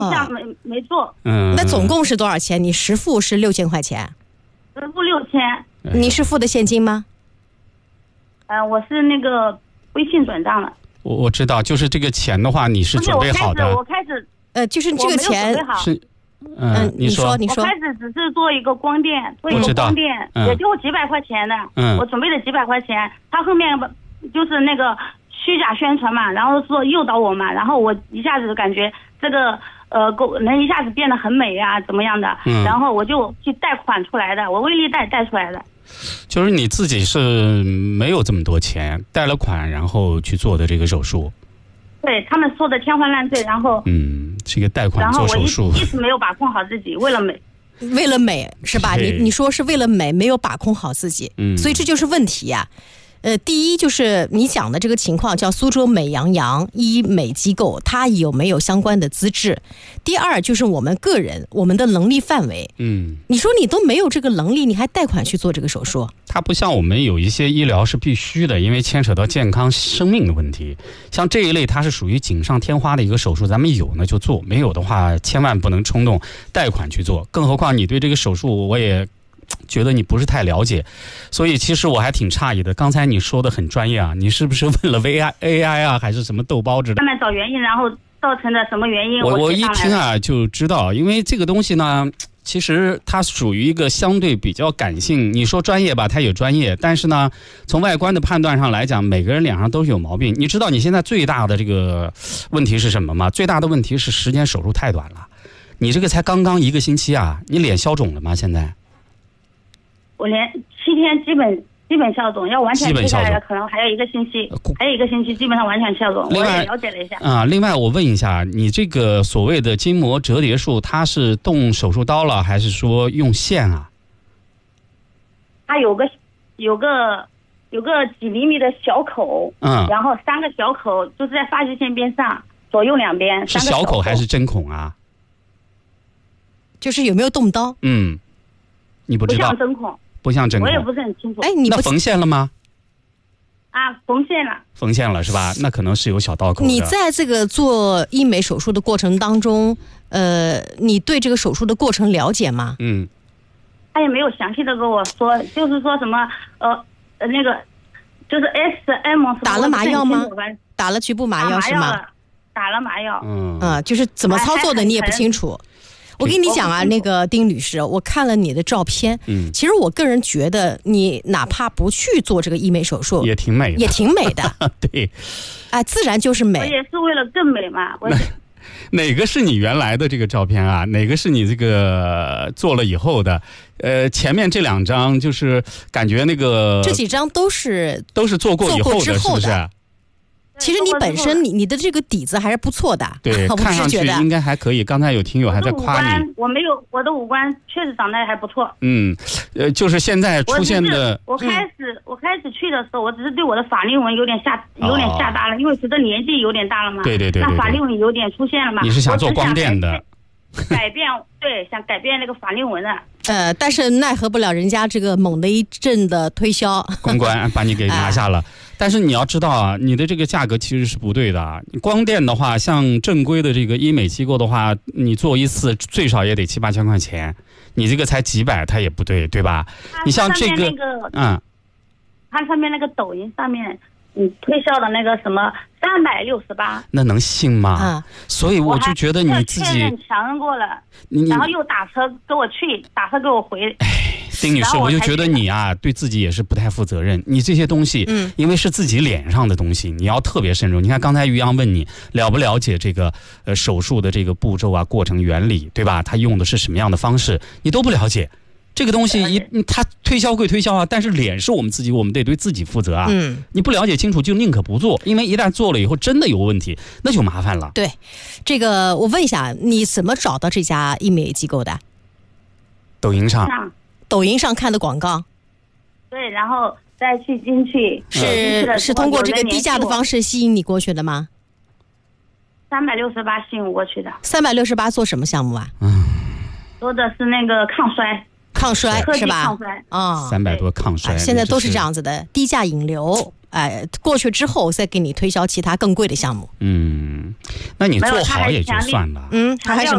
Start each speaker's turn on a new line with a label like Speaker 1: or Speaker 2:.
Speaker 1: 下没做。
Speaker 2: 那总共是多少钱？你实付是6000块钱？
Speaker 1: 实付6000。
Speaker 2: 你是付的现金吗？
Speaker 1: 我是那个微信转账了。
Speaker 3: 我知道，就是这个钱的话，你是准备好的。
Speaker 1: 我开始
Speaker 2: 就是这个钱
Speaker 3: 是，你说。
Speaker 1: 我开始只是做一个光电，也就几百块钱的。我准备了几百块钱，他后面就是那个虚假宣传嘛，然后说诱导我嘛，然后我一下子感觉这个能一下子变得很美啊，怎么样的？然后我就去贷款出来的，我微利贷出来的。
Speaker 3: 就是你自己是没有这么多钱，贷了款然后去做的这个手术。
Speaker 1: 对，他们说的天花乱坠，然后
Speaker 3: 这个贷款做手术，
Speaker 1: 然后我一直没有把控好自己，为了美
Speaker 2: 是吧？你说是为了美，没有把控好自己，所以这就是问题呀。第一就是你讲的这个情况叫苏州美羊羊医美机构，它有没有相关的资质？第二就是我们个人我们的能力范围。你说你都没有这个能力，你还贷款去做这个手术？
Speaker 3: 它不像我们有一些医疗是必须的，因为牵扯到健康生命的问题。像这一类它是属于锦上添花的一个手术，咱们有呢就做，没有的话千万不能冲动贷款去做。更何况你对这个手术我也觉得你不是太了解，所以其实我还挺诧异的。刚才你说的很专业啊，你是不是问了 AI 啊，还是什么豆包之类的？
Speaker 1: 慢慢找原因，然后造成的什么原因？
Speaker 3: 我一听啊就知道，因为这个东西呢，其实它属于一个相对比较感性。你说专业吧，它也专业，但是呢，从外观的判断上来讲，每个人脸上都是有毛病。你知道你现在最大的这个问题是什么吗？最大的问题是时间手术太短了。你这个才刚刚1个星期啊，你脸消肿了吗？现在？
Speaker 1: 我连7天基本消肿，要完全退下来可能还要1个星期，基本上完全消肿。我也了解了一下
Speaker 3: 另外我问一下，你这个所谓的筋膜折叠术，它是动手术刀了，还是说用线啊？
Speaker 1: 它有个几厘米的小口，然后3个小口就是在发际线边上，左右两边。
Speaker 3: 是小口还是针孔啊？
Speaker 2: 就是有没有动刀？
Speaker 3: 你不知道？
Speaker 1: 不像针孔。
Speaker 3: 不像针孔，
Speaker 1: 我也不是很清楚。
Speaker 3: 那缝线了吗？
Speaker 1: 缝线了
Speaker 3: 是吧？那可能是有小刀口的。
Speaker 2: 你在这个做医美手术的过程当中，你对这个手术的过程了解吗？
Speaker 1: 他也没有详细的跟我说，就是说什么那个就是 SM
Speaker 2: 打了麻药吗？打了局部麻药是吗？
Speaker 1: 打了麻药。
Speaker 2: 就是怎么操作的你也不清楚。我跟你讲啊，那个丁女士，我看了你的照片，其实我个人觉得你哪怕不去做这个医美手术，
Speaker 3: 也挺美
Speaker 2: 的。
Speaker 3: 对，
Speaker 2: 自然就是美。
Speaker 1: 我也是为了更美嘛。
Speaker 3: 哪个是你原来的这个照片啊？哪个是你这个做了以后的？前面这2张就是感觉那个
Speaker 2: 这几张都是
Speaker 3: 做过以后的，是不是？
Speaker 2: 其实你本身你的这个底子还是不错的，
Speaker 3: 对，看上去应该还可以。刚才有听友还在夸你，
Speaker 1: 我的五官确实长得还不错。
Speaker 3: 就是现在出现的。
Speaker 1: 我开始去的时候，我只是对我的法令纹有点下大了，因为随着年纪有点大了嘛。
Speaker 3: 对，
Speaker 1: 那法令纹有点出现了嘛。
Speaker 3: 你是想做光电的？
Speaker 1: 想改变那个法令纹的。
Speaker 2: 但是奈何不了人家这个猛的一阵的推销，
Speaker 3: 公关把你给拿下了。但是你要知道啊，你的这个价格其实是不对的啊。光电的话，像正规的这个医美机构的话，你做一次最少也得7、8千块钱，你这个才几百，它也不对，对吧？你像这个，
Speaker 1: 它上面那个抖音上面，推销的那个什么368，
Speaker 3: 那能信吗？所以我就觉得你自己
Speaker 1: 强人过了，然后又打车给我去，打车给我回。
Speaker 3: 丁女士，我就觉得你啊，对自己也是不太负责任。你这些东西，因为是自己脸上的东西，你要特别慎重。你看刚才于洋问你了不了解这个手术的这个步骤啊、过程原理，对吧？他用的是什么样的方式，你都不了解。这个东西他推销归推销啊，但是脸是我们自己，我们得对自己负责啊。你不了解清楚就宁可不做，因为一旦做了以后真的有问题，那就麻烦了。
Speaker 2: 对，这个我问一下，你怎么找到这家医美机构的？
Speaker 3: 抖音上看的广告。
Speaker 1: 对，然后再去进去。
Speaker 2: 是通过这个低价的方式吸引你过去的吗
Speaker 1: ？368吸引我过去的。
Speaker 2: 368做什么项目啊？
Speaker 1: 做的是那个抗衰
Speaker 2: 是吧
Speaker 3: ？300多抗衰，
Speaker 2: 现在都是这样子的，低价引流，过去之后再给你推销其他更贵的项目。
Speaker 3: 那你做好也就算了。
Speaker 2: 他还是